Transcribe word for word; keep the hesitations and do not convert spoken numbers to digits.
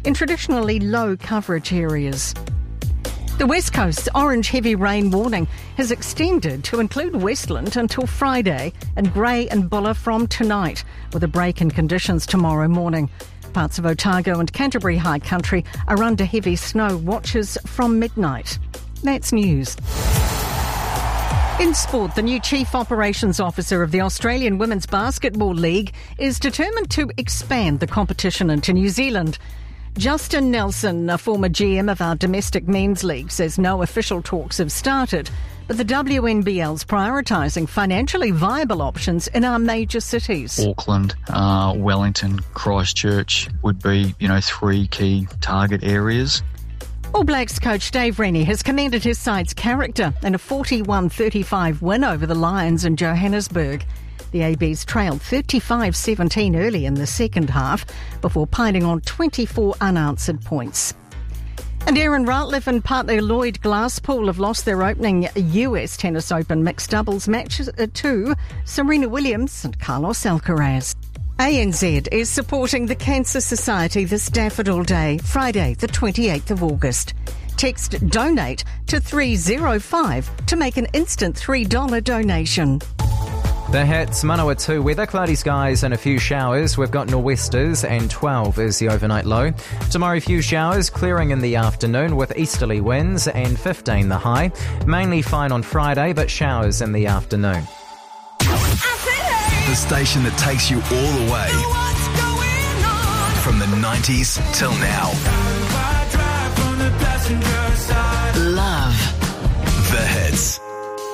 in traditionally low coverage areas. The West Coast's orange heavy rain warning has extended to include Westland until Friday and Grey and Buller from tonight, with a break in conditions tomorrow morning. Parts of Otago and Canterbury High Country are under heavy snow watches from midnight. That's news. In sport, the new Chief Operations Officer of the Australian Women's Basketball League is determined to expand the competition into New Zealand. Justin Nelson, a former G M of our domestic men's league, says no official talks have started, but the W N B L's prioritising financially viable options in our major cities. Auckland, uh, Wellington, Christchurch would be, you know, three key target areas. All Blacks coach Dave Rennie has commended his side's character in a forty-one thirty-five win over the Lions in Johannesburg. The A Bs trailed thirty-five seventeen early in the second half before piling on twenty-four unanswered points. And Aaron Ratliff and partner Lloyd Glasspool have lost their opening U S Tennis Open mixed doubles matches to Serena Williams and Carlos Alcaraz. A N Z is supporting the Cancer Society this Daffodil Day, Friday the twenty-eighth of August. Text DONATE to three oh five to make an instant three dollars donation. The Hits, Manawatu weather, cloudy skies and a few showers. We've got nor'westers and twelve is the overnight low. Tomorrow, few showers, clearing in the afternoon with easterly winds and fifteen the high. Mainly fine on Friday, but showers in the afternoon. The station that takes you all the way. From the nineties till now.